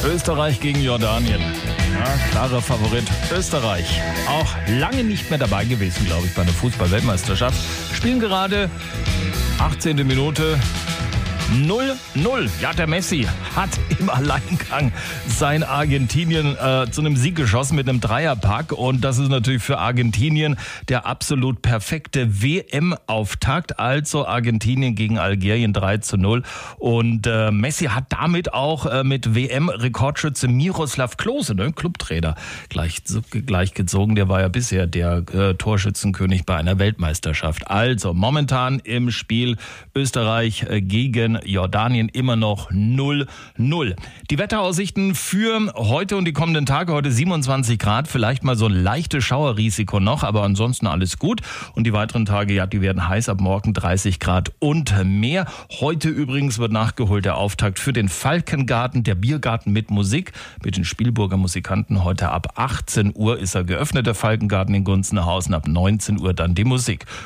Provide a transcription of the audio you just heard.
Österreich gegen Jordanien. Ja, klarer Favorit Österreich. Auch lange nicht mehr dabei gewesen, glaube ich, bei der Fußball-Weltmeisterschaft. Spielen gerade 18. Minute. 0-0. Ja, der Messi hat im Alleingang sein Argentinien zu einem Sieg geschossen mit einem Dreierpack. Und das ist natürlich für Argentinien der absolut perfekte WM-Auftakt. Also Argentinien gegen Algerien 3-0. Und Messi hat damit auch mit WM-Rekordschütze Miroslav Klose, ne, Clubtrainer, gleich gezogen. Der war ja bisher der Torschützenkönig bei einer Weltmeisterschaft. Also momentan im Spiel Österreich gegen Jordanien immer noch 0-0. Die Wetteraussichten für heute und die kommenden Tage: heute 27 Grad, vielleicht mal so ein leichtes Schauerrisiko noch, aber ansonsten alles gut. Und die weiteren Tage, ja, die werden heiß, ab morgen 30 Grad und mehr. Heute übrigens wird nachgeholt der Auftakt für den Falkengarten, der Biergarten mit Musik, mit den Spielburger Musikanten. Heute ab 18 Uhr ist er geöffnet, der Falkengarten in Gunzenhausen, ab 19 Uhr dann die Musik.